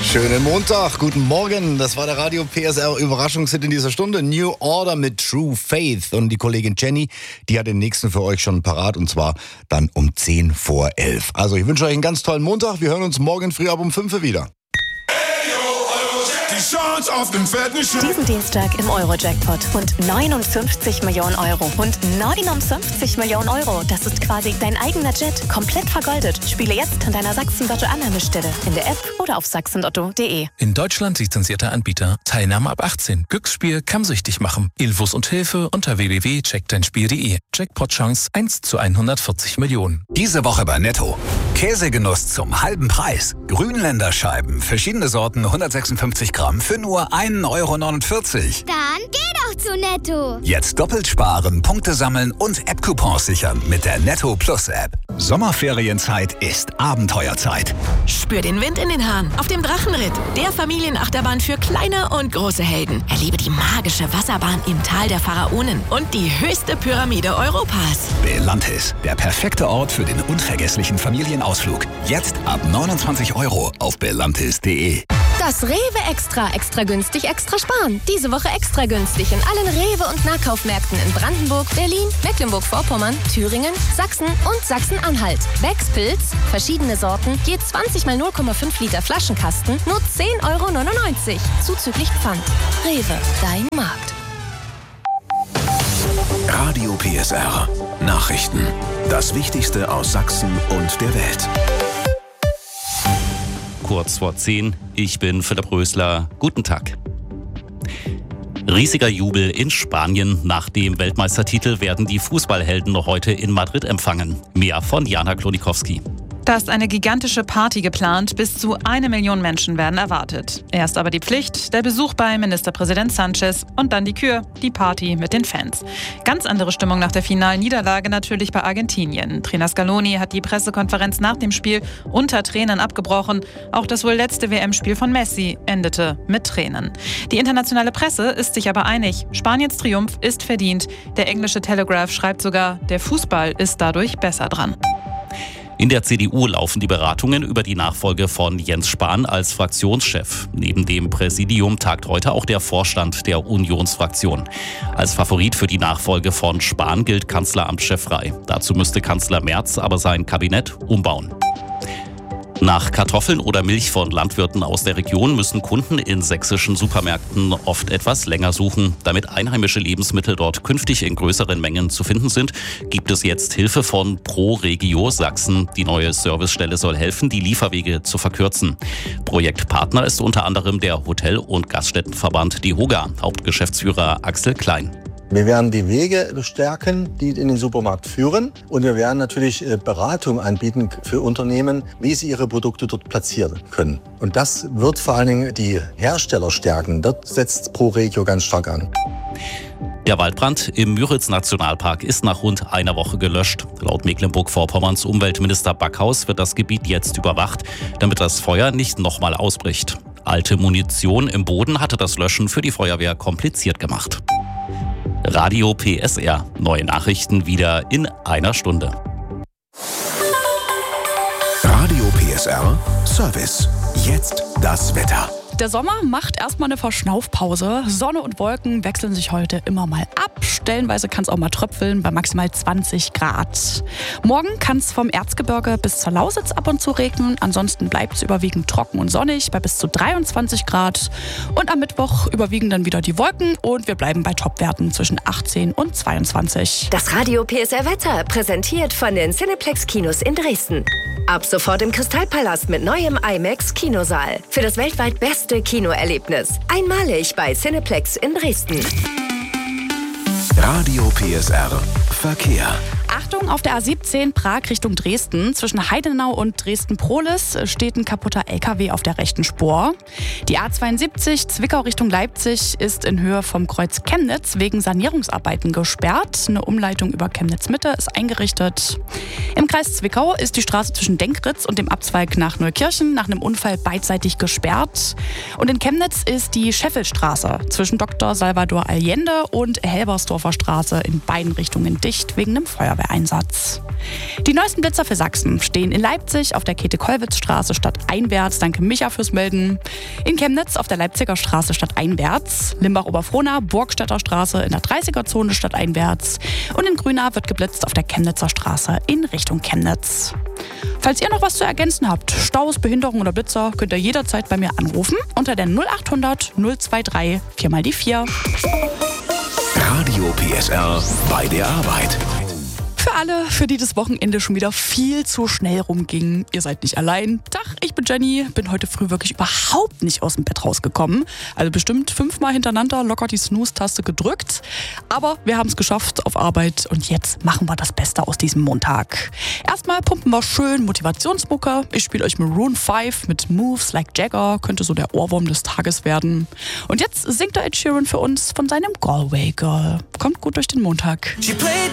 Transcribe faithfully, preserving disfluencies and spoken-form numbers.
Schönen Montag, guten Morgen. Das war der Radio P S R Überraschungshit in dieser Stunde. New Order mit True Faith. Und die Kollegin Jenny, die hat den nächsten für euch schon parat, und zwar dann um zehn vor elf. Also ich wünsche euch einen ganz tollen Montag. Wir hören uns morgen früh ab um fünf Uhr wieder. Die Chance auf den fetten Schein. Diesen Dienstag im Euro-Jackpot. Rund neunundfünfzig Millionen Euro. Rund neunundfünfzig Millionen Euro. Das ist quasi dein eigener Jet. Komplett vergoldet. Spiele jetzt an deiner Sachsen-Lotto-Annahmestelle. In der App oder auf sachsen lotto punkt de. In Deutschland lizenzierter Anbieter. Teilnahme ab achtzehn. Glücksspiel kann süchtig machen. Infos und Hilfe unter w w w punkt check dein spiel punkt de. Jackpot-Chance eins zu hundertvierzig Millionen. Diese Woche bei Netto. Käsegenuss zum halben Preis. Grünländer Scheiben. Verschiedene Sorten, hundertsechsundfünfzig Gramm für nur ein Euro neunundvierzig. Dann geh doch zu Netto. Jetzt doppelt sparen, Punkte sammeln und App-Coupons sichern mit der Netto Plus App. Sommerferienzeit ist Abenteuerzeit. Spür den Wind in den Haaren auf dem Drachenritt. Der Familienachterbahn für kleine und große Helden. Erlebe die magische Wasserbahn im Tal der Pharaonen und die höchste Pyramide Europas. Belantis, der perfekte Ort für den unvergesslichen Familienausflug. Jetzt ab neunundzwanzig Euro auf belantis punkt de. Das Rewe Extra, extra günstig, extra sparen. Diese Woche extra günstig in allen Rewe- und Nahkaufmärkten in Brandenburg, Berlin, Mecklenburg-Vorpommern, Thüringen, Sachsen und Sachsen-Anhalt. Becks Pilz, verschiedene Sorten, je zwanzig mal null Komma fünf Liter Flaschenkasten, nur zehn Euro neunundneunzig. Zuzüglich Pfand. Rewe, dein Markt. Radio P S R. Nachrichten. Das Wichtigste aus Sachsen und der Welt. Kurz vor zehn. Ich bin Philipp Rösler. Guten Tag. Riesiger Jubel in Spanien. Nach dem Weltmeistertitel werden die Fußballhelden noch heute in Madrid empfangen. Mehr von Jana Klonikowski. Da ist eine gigantische Party geplant. Bis zu eine Million Menschen werden erwartet. Erst aber die Pflicht, der Besuch bei Ministerpräsident Sanchez und dann die Kür, die Party mit den Fans. Ganz andere Stimmung nach der finalen Niederlage natürlich bei Argentinien. Trainer Scaloni hat die Pressekonferenz nach dem Spiel unter Tränen abgebrochen. Auch das wohl letzte W M-Spiel von Messi endete mit Tränen. Die internationale Presse ist sich aber einig. Spaniens Triumph ist verdient. Der englische Telegraph schreibt sogar, der Fußball ist dadurch besser dran. In der C D U laufen die Beratungen über die Nachfolge von Jens Spahn als Fraktionschef. Neben dem Präsidium tagt heute auch der Vorstand der Unionsfraktion. Als Favorit für die Nachfolge von Spahn gilt Kanzleramtschef Frey. Dazu müsste Kanzler Merz aber sein Kabinett umbauen. Nach Kartoffeln oder Milch von Landwirten aus der Region müssen Kunden in sächsischen Supermärkten oft etwas länger suchen. Damit einheimische Lebensmittel dort künftig in größeren Mengen zu finden sind, gibt es jetzt Hilfe von Pro Regio Sachsen. Die neue Servicestelle soll helfen, die Lieferwege zu verkürzen. Projektpartner ist unter anderem der Hotel- und Gaststättenverband DEHOGA, Hauptgeschäftsführer Axel Klein. Wir werden die Wege stärken, die in den Supermarkt führen. Und wir werden natürlich Beratung anbieten für Unternehmen, wie sie ihre Produkte dort platzieren können. Und das wird vor allen Dingen die Hersteller stärken. Dort setzt Pro Regio ganz stark an. Der Waldbrand im Müritz-Nationalpark ist nach rund einer Woche gelöscht. Laut Mecklenburg-Vorpommerns Umweltminister Backhaus wird das Gebiet jetzt überwacht, damit das Feuer nicht nochmal ausbricht. Alte Munition im Boden hatte das Löschen für die Feuerwehr kompliziert gemacht. Radio P S R. Neue Nachrichten wieder in einer Stunde. Radio P S R Service. Jetzt das Wetter. Der Sommer macht erstmal eine Verschnaufpause. Sonne und Wolken wechseln sich heute immer mal ab. Stellenweise kann es auch mal tröpfeln bei maximal zwanzig Grad. Morgen kann es vom Erzgebirge bis zur Lausitz ab und zu regnen. Ansonsten bleibt es überwiegend trocken und sonnig bei bis zu dreiundzwanzig Grad. Und am Mittwoch überwiegen dann wieder die Wolken und wir bleiben bei Topwerten zwischen achtzehn und zweiundzwanzig. Das Radio P S R Wetter präsentiert von den Cineplex Kinos in Dresden. Ab sofort im Kristallpalast mit neuem IMAX Kinosaal. Für das weltweit beste Kinoerlebnis. Einmalig bei Cineplex in Dresden. Radio P S R Verkehr. Achtung, auf der A siebzehn Prag Richtung Dresden. Zwischen Heidenau und Dresden-Prohlis steht ein kaputter L K W auf der rechten Spur. Die A zweiundsiebzig Zwickau Richtung Leipzig ist in Höhe vom Kreuz Chemnitz wegen Sanierungsarbeiten gesperrt. Eine Umleitung über Chemnitz-Mitte ist eingerichtet. Im Kreis Zwickau ist die Straße zwischen Denkritz und dem Abzweig nach Neukirchen nach einem Unfall beidseitig gesperrt. Und in Chemnitz ist die Scheffelstraße zwischen Doktor Salvador Allende und Helbersdorfer Straße in beiden Richtungen dicht wegen einem Feuerwerk. Polizeieinsatz. Die neuesten Blitzer für Sachsen stehen in Leipzig auf der Käthe-Kollwitz-Straße stadteinwärts. Danke Micha fürs Melden. In Chemnitz auf der Leipziger Straße stadteinwärts. Limbach-Oberfrohna, Burgstädter Straße in der dreißiger-Zone stadteinwärts. Und in Grünau wird geblitzt auf der Chemnitzer Straße in Richtung Chemnitz. Falls ihr noch was zu ergänzen habt, Staus, Behinderung oder Blitzer, könnt ihr jederzeit bei mir anrufen unter der null acht hundert null drei drei vier mal die vier. Radio P S R bei der Arbeit. Für alle, für die das Wochenende schon wieder viel zu schnell rumging. Ihr seid nicht allein. Tag, ich bin Jenny. Bin heute früh wirklich überhaupt nicht aus dem Bett rausgekommen. Also bestimmt fünfmal hintereinander locker die Snooze-Taste gedrückt. Aber wir haben es geschafft auf Arbeit und jetzt machen wir das Beste aus diesem Montag. Erstmal pumpen wir schön Motivationsmucke. Ich spiele euch Maroon fünf mit Moves Like Jagger. Könnte so der Ohrwurm des Tages werden. Und jetzt singt der Ed Sheeran für uns von seinem Galway Girl. Kommt gut durch den Montag.